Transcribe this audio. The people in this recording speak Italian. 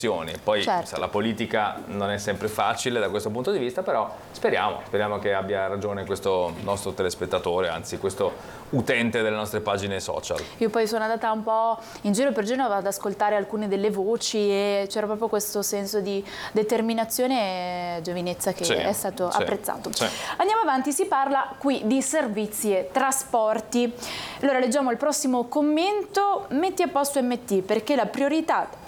Poi Certo. la politica non è sempre facile da questo punto di vista, però speriamo che abbia ragione questo nostro telespettatore, anzi questo utente delle nostre pagine social. Io poi sono andata un po' in giro per Genova ad ascoltare alcune delle voci e c'era proprio questo senso di determinazione e giovinezza che è stato apprezzato. Sì. Andiamo avanti, si parla qui di servizi e trasporti. Allora leggiamo il prossimo commento: metti a posto MT perché la priorità